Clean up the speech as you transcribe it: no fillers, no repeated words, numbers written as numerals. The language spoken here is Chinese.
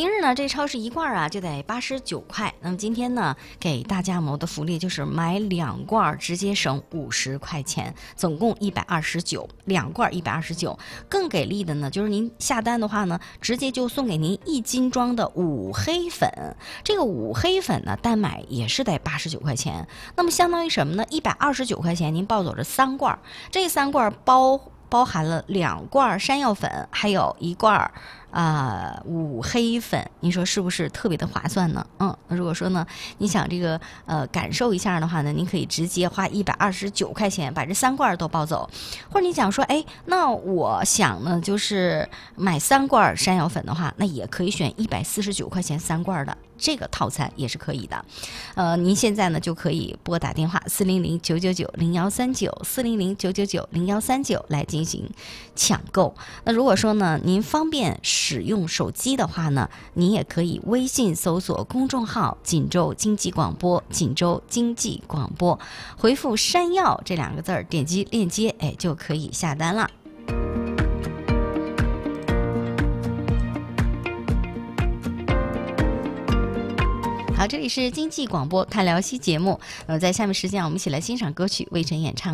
平日呢这超市一罐啊就得89块，那么今天呢给大家谋的福利就是买2罐直接省50块钱，总共129，2罐129。更给力的呢就是您下单的话呢，直接就送给您1斤装的五黑粉，这个五黑粉呢单买也是得89块钱，那么相当于什么呢？129块钱您抱走这3罐，这3罐包含了2罐山药粉，还有1罐五黑粉，你说是不是特别的划算呢？如果说呢，你想这个感受一下的话呢，您可以直接花129块钱把这3罐都包走，或者你想说，哎，那我想呢就是买3罐山药粉的话，那也可以选149块钱3罐的。这个套餐也是可以的，您现在呢就可以拨打电话400-999-0139，400-999-0139来进行抢购。那如果说呢您方便使用手机的话呢，您也可以微信搜索公众号锦州经济广播，锦州经济广播，回复山药这2个字，点击链接，哎，就可以下单了。好，这里是经济广播看聊西节目。在下面时间我们一起来欣赏歌曲，魏晨演唱